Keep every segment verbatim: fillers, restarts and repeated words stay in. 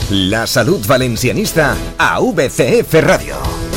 La salut valencianista a V C F Ràdio.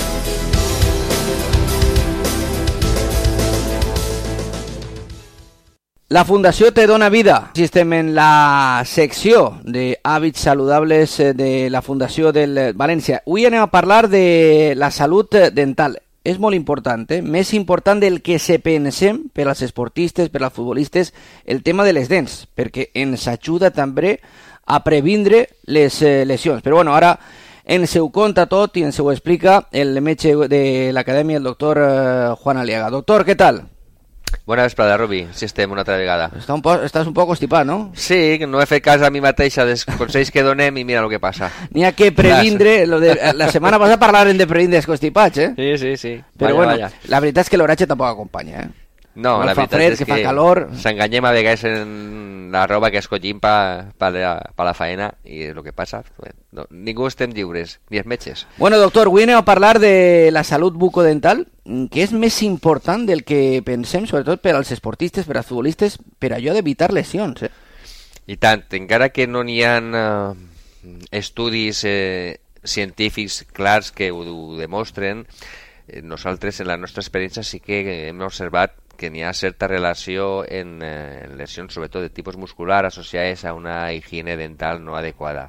La Fundació Te Dona Vida. Estem en la secció d'hàbits saludables de la Fundació del València. Avui anem a parlar de la salut dental. És molt important, eh? Més important del que se pensem per als esportistes, per als futbolistes, el tema de les dents, perquè ens ajuda també a previndre les eh, lesions. Però bueno, ara ens ho conta tot i ens ho explica el metge de l'acadèmia, el doctor eh, Juan Aliaga. Doctor, què tal? Bona vesprada, Robi. Sí, estem una altra vegada. Està un po estàs un poc constipat, no? Sí, no he fet cas a mi mateixa dels consells que donem i mira el que passa. N'hi ha que previndre... Lo de, la setmana passada parlàvem de previndre els constipats, eh? Sí, sí, sí. Però vaya, bueno, vaya. La veritat és que l'oratge tampoc acompanya, eh? No, no la veritat fred, és que, que, que fa calor. S'enganyem a vegades en la roba que escollim per pa la, pa la faena i és el que passa. No, ningú estem lliures, ni els metges. Bueno, doctor, avui anem a parlar de la salut bucodental, que és més important del que pensem, sobretot per als esportistes, per als futbolistes, per allò d'evitar lesions, eh? I tant, encara que no n'hi ha uh, estudis eh, científics clars que ho, ho demostren, eh, nosaltres en la nostra experiència sí que hem observat que n'hi ha certa relació en, eh, en lesions, sobretot de tipus muscular, associades a una higiene dental no adequada.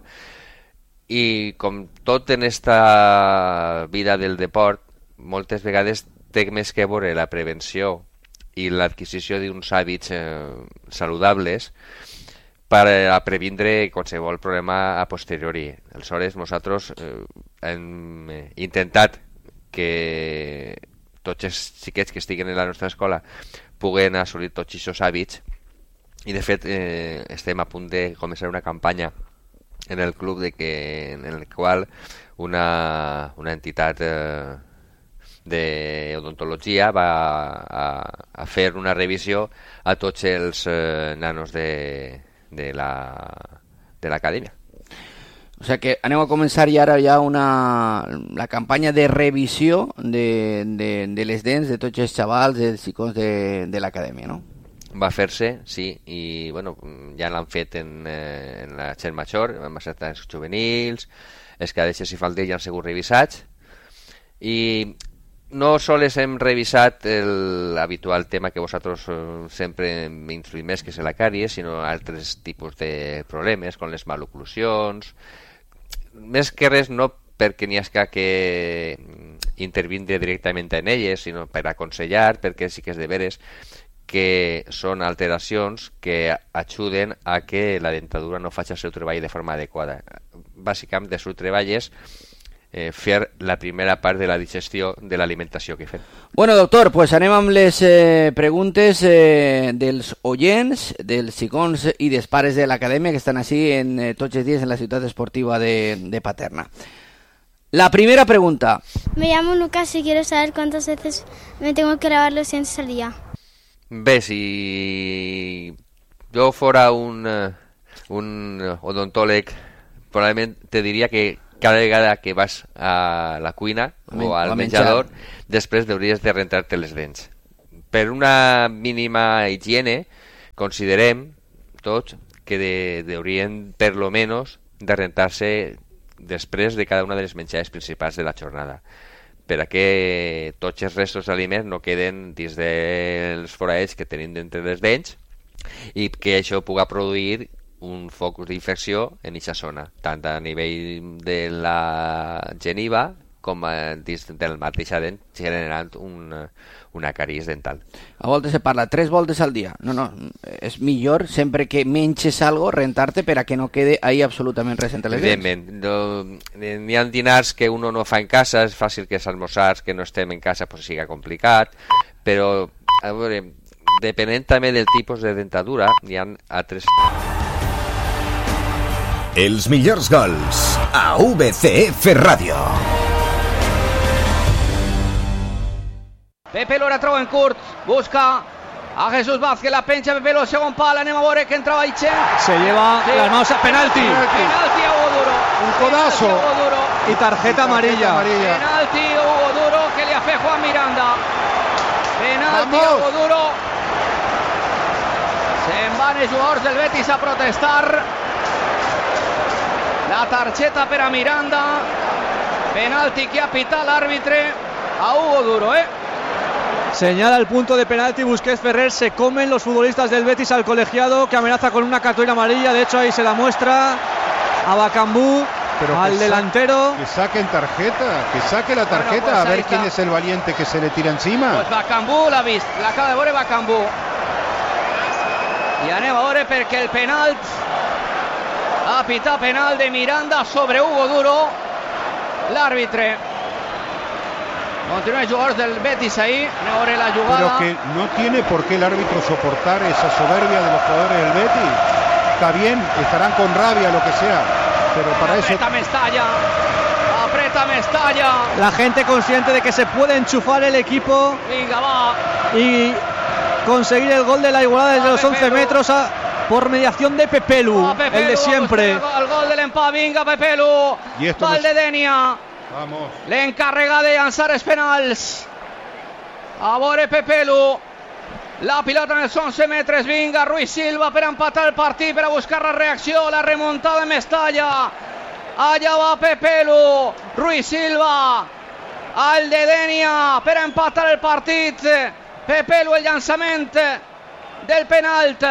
I com tot en esta vida del deport, moltes vegades té més que veure la prevenció i l'adquisició d'uns hàbits eh, saludables per a previndre qualsevol problema a posteriori. Aleshores, nosaltres eh, hem intentat que tots els xiquets que estiguen en la nostra escola puguen assolir tots aquests hàbits i de fet eh, estem a punt de començar una campanya en el club de que, en el qual una, una entitat eh, d'odontologia va a, a fer una revisió a tots els eh, nanos de, de la de l'acadèmia. O sea que anem a començar ja ara ja una, la campanya de revisió de, de, de les dents de tots els xavals, dels xicons de, de l'acadèmia, no? Va fer-se, sí, i bueno, ja l'han fet en, eh, en la Xer Major, en els juvenils, els cadets i falders ja han sigut revisats, i no sols hem revisat l'habitual tema que vosaltres eh, sempre m'instruïm més, que és la càries, sinó altres tipus de problemes, com les maloclusions. Més que res no perquè n'hi ha que intervindre directament en elles, sinó per aconsellar, perquè sí que és de veres que són alteracions que ajuden a que la dentadura no faci el seu treball de forma adequada. Bàsicament, el seu treball és eh, fer la primera part de la digestió de l'alimentació que fem. Bueno, doctor, pues anem amb les eh, preguntes eh, dels oients, dels xicons i dels pares de l'acadèmia que estan així en, eh, tots els dies en la ciutat esportiva de, de Paterna. La primera pregunta. Me llamo Lucas y quiero saber cuántas veces me tengo que lavar los dientes al día. Bé, si jo fora un, un odontòleg, probablement te diria que cada vegada que vas a la cuina o al menjador, després hauries de rentar-te les dents. Per una mínima higiene, considerem tots que de, haurien per lo menos de rentar-se després de cada una de les menjades principals de la jornada, per a que tots els restos d'aliments no queden dins dels forats que tenim d'entre les dents i que això puga produir un focus d'infecció en aquesta zona, tant a nivell de la geniva com a dins del mateix dent, generant un, una caries dental. A voltes se parla tres voltes al dia. No, no, és millor sempre que menges algo, rentar-te per a que no quede ahí absolutament res entre les dents. Evidentment, no, n'hi ha dinars que uno no fa en casa, és fàcil que els almorzars que no estem en casa pues, siga complicat, però a veure, depenent també del tipus de dentadura, n'hi ha altres... Els millors gols a V C F Ràdio. Pepe Lora troba en curt, busca a Jesús Vázquez, la penja Pepe Lora, segon pal, anem a veure que entrava Itchen. Se lleva sí. Las manos a penalti. Penalti a Hugo Duro. Un codazo y tarjeta amarilla. Penalti a Hugo Duro que le hace Juan Miranda. Penalti a Hugo Duro. Se'n van els jugadors del Betis a protestar. La La targeta per a Miranda, penalti que ha pitado el árbitro a Hugo Duro, ¿eh? Señala el punto de penalti Busquets Ferrer. Se comen los futbolistas del Betis al colegiado, que amenaza con una cartulina amarilla. De hecho, ahí se la muestra a Bakambu, al delantero. Que saquen tarjeta, que saque la tarjeta, bueno, pues a ver está. quién es el valiente que se le tira encima. Pues Bakambu l'ha vist, l'acaba de veure Bakambu. I anem a veure perquè el penalt ha pitat penal de Miranda sobre Hugo Duro, l'àrbitre. Continúa el jugador del Betis ahí, anem a veure la jugada. Pero que no tiene por qué el árbitro soportar esa soberbia de los jugadores del Betis. Está bien, estarán con rabia, lo que sea, pero para eso... Apreta Mestalla, apreta Mestalla. La gente consciente de que se puede enchufar el equipo. Vinga, va. Y conseguir el gol de la igualdad desde Va, los once Pepelu. metros a, por mediación de Pepelu, Va, Pepelu, el de siempre. El gol del empat, vinga Pepelu. Y esto Val no de es- Denia. Vamos. L'encarrega de llançar els penals. A veure Pepelu. La pilota en els onze metres. Vinga, Ruiz Silva per empatar el partit, per a buscar la reacció, la remuntada de Mestalla. Allà va Pepelu. Ruiz Silva. Al de Denia per a empatar el partit. Pepelu, el llançament del penalt.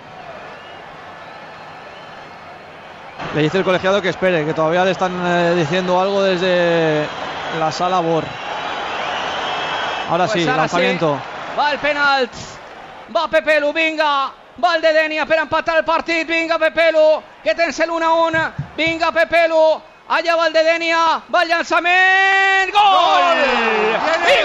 Le dice el colegiado que espere, que todavía le están eh, diciendo algo desde la sala B O R. Ahora Pues sí, ara lanzamiento. sí. Va el penalt. Va Pepelu, vinga. Va el de Denia per empatar el partit. Vinga Pepelu, que tens l'u a u. Vinga Pepelu. Allà va el de Denia. Va el llançament. Gol! I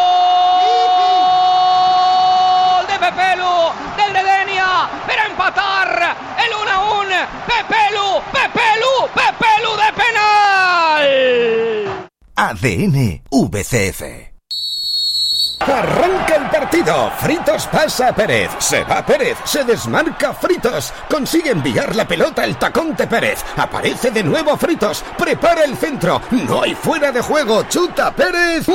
gol de Pepelu, del de Denia, per empatar el u a u. Pepelu, Pepelu, Pepelu de penal. A D N V C F. Arranca el partido. Fritos pasa a Pérez. Se va Pérez. Se desmarca Fritos. Consigue enviar la pelota al tacón de Pérez. Aparece de nuevo Fritos. Prepara el centro. No hay fuera de juego. Chuta Pérez.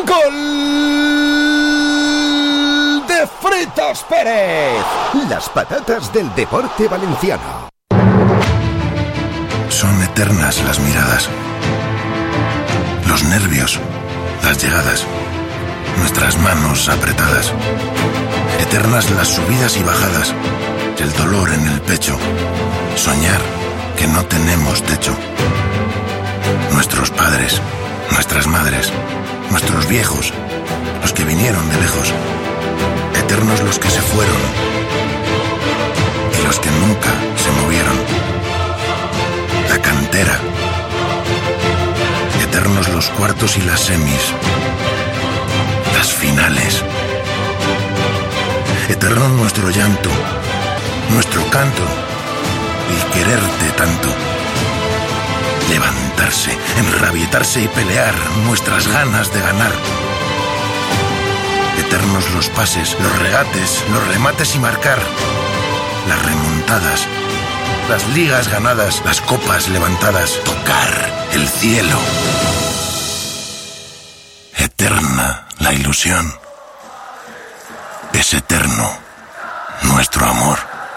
¡Gol! De Fritos Pérez. Las patatas del deporte valenciano. Son eternas las miradas, los nervios, las llegadas, nuestras manos apretadas. Eternas las subidas y bajadas, el dolor en el pecho, soñar que no tenemos techo. Nuestros padres, nuestras madres, nuestros viejos, los que vinieron de lejos. Eternos los que se fueron y los que nunca se movieron. La cantera. Eternos los cuartos y las semis. Las finales. Eterno nuestro llanto, nuestro canto, el quererte tanto. Levantarse, enrabietarse y pelear, nuestras ganas de ganar. Eternos los pases, los regates, los remates y marcar. Las remontadas, las ligas ganadas, las copas levantadas, tocar el cielo. Eterna la ilusión. Es eterno nuestro amor.